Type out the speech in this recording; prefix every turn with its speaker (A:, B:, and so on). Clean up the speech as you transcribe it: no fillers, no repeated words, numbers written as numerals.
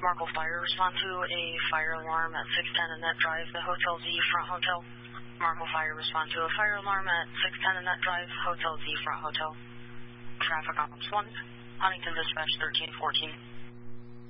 A: Markle Fire, respond to a fire alarm at 610 Annette Drive, the Hotel Z Front Hotel. Markle Fire, respond to a fire alarm at 610 Annette Drive, Hotel Z Front Hotel. Traffic on 1, Huntington Dispatch 1314.